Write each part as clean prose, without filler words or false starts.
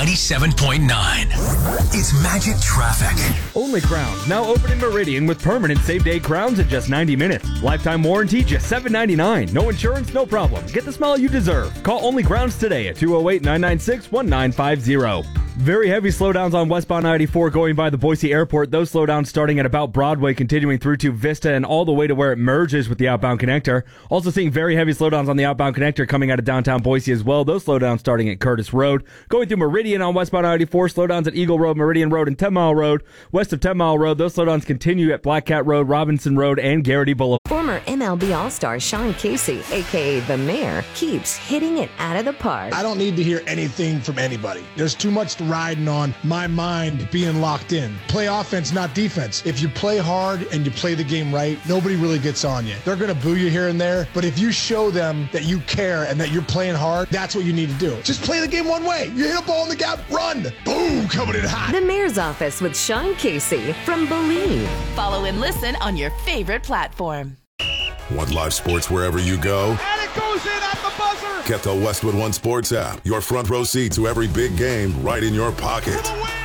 97.9. It's Magic Traffic. Only Crowns, now open in Meridian with permanent same-day crowns in just 90 minutes. Lifetime warranty, just $7.99. No insurance, no problem. Get the smile you deserve. Call Only Crowns today at 208-996-1950. Very heavy slowdowns on westbound 94 going by the Boise Airport. Those slowdowns starting at about Broadway, continuing through to Vista and all the way to where it merges with the outbound connector. Also seeing very heavy slowdowns on the outbound connector coming out of downtown Boise as well. Those slowdowns starting at Curtis Road. Going through Meridian on westbound 94. Slowdowns at Eagle Road, Meridian Road, and 10 Mile Road. West of 10 Mile Road, those slowdowns continue at Black Cat Road, Robinson Road, and Garrity Boulevard. Former MLB All-Star Sean Casey, a.k.a. The Mayor, keeps hitting it out of the park. I don't need to hear anything from anybody. There's too much riding on my mind being locked in. Play offense, not defense. If you play hard and you play the game right, nobody really gets on you. They're going to boo you here and there, but if you show them that you care and that you're playing hard, that's what you need to do. Just play the game one way. You hit a ball in the gap, run. Boom, coming in hot. The Mayor's Office with Sean Casey from Believe. Follow and listen on your favorite platform. Want live sports wherever you go? And it goes in at the buzzer! Get the Westwood One Sports app. Your front row seat to every big game right in your pocket. For the win!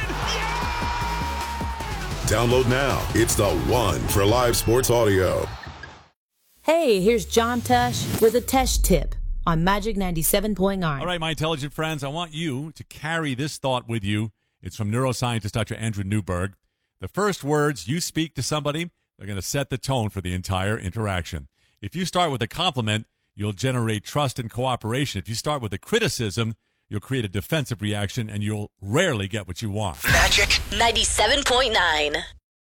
Download now. It's the one for live sports audio. Hey, here's John Tesh with a Tesh tip on Magic 97.9. All right, my intelligent friends, I want you to carry this thought with you. It's from neuroscientist Dr. Andrew Newberg. The first words you speak to somebody, they're going to set the tone for the entire interaction. If you start with a compliment, you'll generate trust and cooperation. If you start with a criticism, you'll create a defensive reaction, and you'll rarely get what you want. Magic 97.9.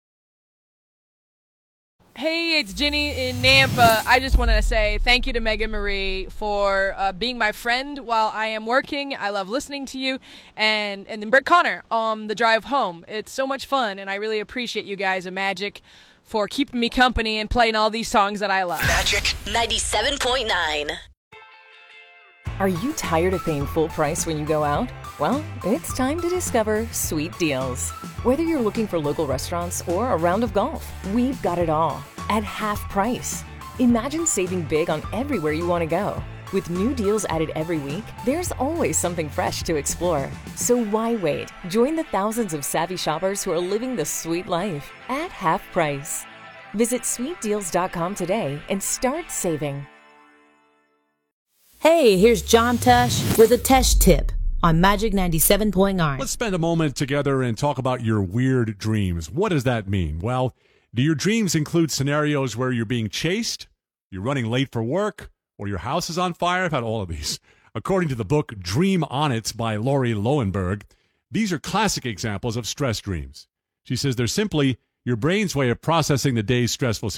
Hey, it's Ginny in Nampa. I just want to say thank you to Megan Marie for being my friend while I am working. I love listening to you. And then Brett Connor on the drive home. It's so much fun, and I really appreciate you guys at Magic for keeping me company and playing all these songs that I love. Magic 97.9. Are you tired of paying full price when you go out? Well, it's time to discover Sweet Deals. Whether you're looking for local restaurants or a round of golf, we've got it all at half price. Imagine saving big on everywhere you want to go. With new deals added every week, there's always something fresh to explore. So why wait? Join the thousands of savvy shoppers who are living the sweet life at half price. Visit sweetdeals.com today and start saving. Hey, here's John Tesh with a Tesh tip on Magic 97.9. Let's spend a moment together and talk about your weird dreams. What does that mean? Well, do your dreams include scenarios where you're being chased, you're running late for work, or your house is on fire? I've had all of these. According to the book Dream On It by Lori Lowenberg, these are classic examples of stress dreams. She says they're simply your brain's way of processing the day's stressful